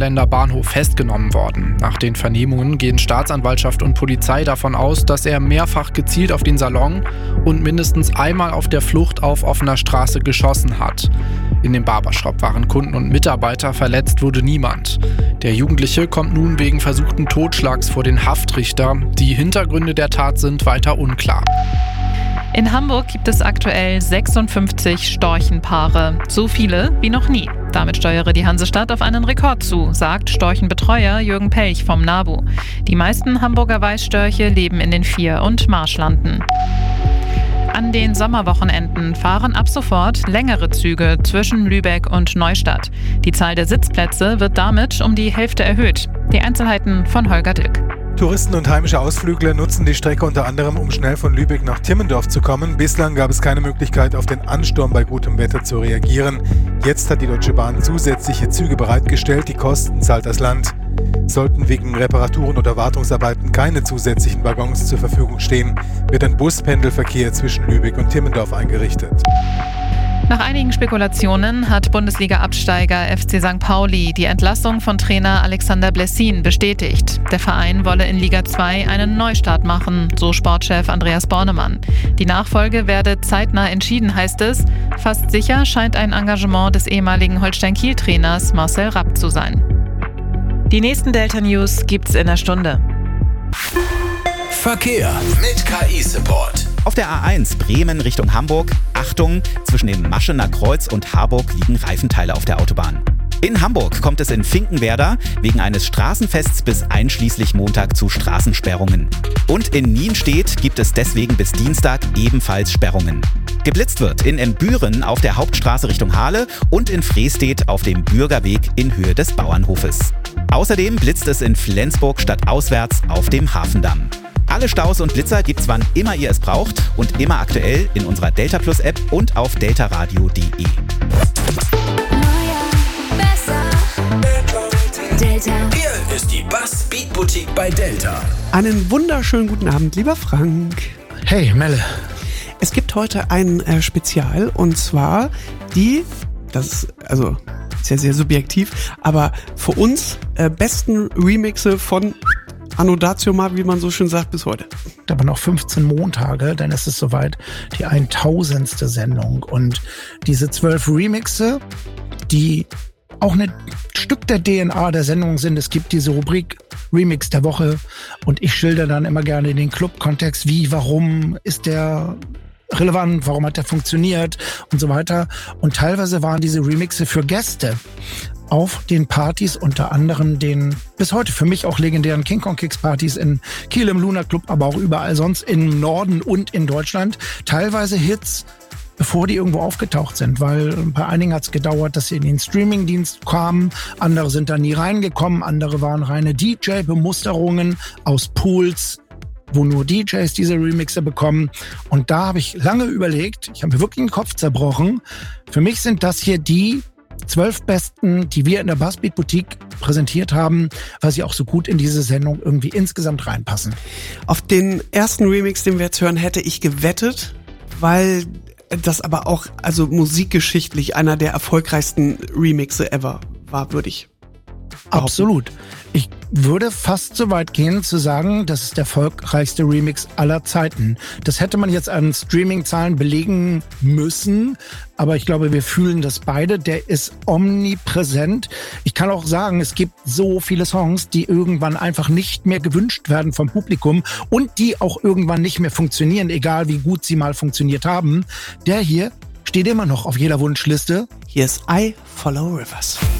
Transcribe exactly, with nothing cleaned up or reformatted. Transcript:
Münsterländer Bahnhof festgenommen worden. Nach den Vernehmungen gehen Staatsanwaltschaft und Polizei davon aus, dass er mehrfach gezielt auf den Salon und mindestens einmal auf der Flucht auf offener Straße geschossen hat. In dem Barbershop waren Kunden und Mitarbeiter, verletzt wurde niemand. Der Jugendliche kommt nun wegen versuchten Totschlags vor den Haftrichter. Die Hintergründe der Tat sind weiter unklar. In Hamburg gibt es aktuell sechsundfünfzig Storchenpaare, so viele wie noch nie. Damit steuere die Hansestadt auf einen Rekord zu, sagt Storchenbetreuer Jürgen Pelch vom NABU. Die meisten Hamburger Weißstörche leben in den Vier- und Marschlanden. An den Sommerwochenenden fahren ab sofort längere Züge zwischen Lübeck und Neustadt. Die Zahl der Sitzplätze wird damit um die Hälfte erhöht. Die Einzelheiten von Holger Dilk. Touristen und heimische Ausflügler nutzen die Strecke unter anderem, um schnell von Lübeck nach Timmendorf zu kommen. Bislang gab es keine Möglichkeit, auf den Ansturm bei gutem Wetter zu reagieren. Jetzt hat die Deutsche Bahn zusätzliche Züge bereitgestellt. Die Kosten zahlt das Land. Sollten wegen Reparaturen oder Wartungsarbeiten keine zusätzlichen Waggons zur Verfügung stehen, wird ein Buspendelverkehr zwischen Lübeck und Timmendorf eingerichtet. Nach einigen Spekulationen hat Bundesliga-Absteiger F C Sankt Pauli die Entlassung von Trainer Alexander Blessin bestätigt. Der Verein wolle in Liga zwei einen Neustart machen, so Sportchef Andreas Bornemann. Die Nachfolge werde zeitnah entschieden, heißt es. Fast sicher scheint ein Engagement des ehemaligen Holstein-Kiel-Trainers Marcel Rapp zu sein. Die nächsten Delta-News gibt's in der Stunde. Verkehr mit K I-Support. Auf der A eins Bremen Richtung Hamburg. Achtung, zwischen dem Maschener Kreuz und Harburg liegen Reifenteile auf der Autobahn. In Hamburg kommt es in Finkenwerder wegen eines Straßenfests bis einschließlich Montag zu Straßensperrungen. Und in Nienstedt gibt es deswegen bis Dienstag ebenfalls Sperrungen. Geblitzt wird in Embüren auf der Hauptstraße Richtung Hahle und in Freestedt auf dem Bürgerweg in Höhe des Bauernhofes. Außerdem blitzt es in Flensburg stadtauswärts auf dem Hafendamm. Alle Staus und Blitzer gibt's wann immer ihr es braucht und immer aktuell in unserer Delta Plus App und auf deltaradio punkt de. Delta. Hier ist die Bass Beat Boutique bei Delta. Einen wunderschönen guten Abend, lieber Frank. Hey, Melle. Es gibt heute ein äh, Spezial und zwar die, das ist also sehr, sehr subjektiv, aber für uns äh, besten Remixe von Anno Dazumal, wie man so schön sagt, bis heute. Aber noch fünfzehn Montage, dann ist es soweit die tausendste Sendung. Und diese zwölf Remixe, die auch ein Stück der D N A der Sendung sind. Es gibt diese Rubrik Remix der Woche und ich schilder dann immer gerne den Club-Kontext, wie, warum ist der relevant, warum hat der funktioniert und so weiter. Und teilweise waren diese Remixe für Gäste auf den Partys, unter anderem den bis heute für mich auch legendären King Kong Kicks Partys in Kiel im Luna Club, aber auch überall sonst im Norden und in Deutschland. Teilweise Hits, bevor die irgendwo aufgetaucht sind, weil bei einigen hat es gedauert, dass sie in den Streamingdienst kamen, andere sind da nie reingekommen, andere waren reine D J-Bemusterungen aus Pools, wo nur D Js diese Remixe bekommen. Und da habe ich lange überlegt, ich habe mir wirklich den Kopf zerbrochen. Für mich sind das hier die zwölf besten, die wir in der Bass Beat Boutique präsentiert haben, weil sie auch so gut in diese Sendung irgendwie insgesamt reinpassen. Auf den ersten Remix, den wir jetzt hören, hätte ich gewettet, weil das aber auch also musikgeschichtlich einer der erfolgreichsten Remixe ever war, würde ich behaupten. Absolut. Ich würde fast so weit gehen zu sagen, das ist der erfolgreichste Remix aller Zeiten. Das hätte man jetzt an Streaming-Zahlen belegen müssen, aber ich glaube, wir fühlen das beide. Der ist omnipräsent. Ich kann auch sagen, es gibt so viele Songs, die irgendwann einfach nicht mehr gewünscht werden vom Publikum und die auch irgendwann nicht mehr funktionieren, egal wie gut sie mal funktioniert haben. Der hier steht immer noch auf jeder Wunschliste. Hier ist I Follow Rivers.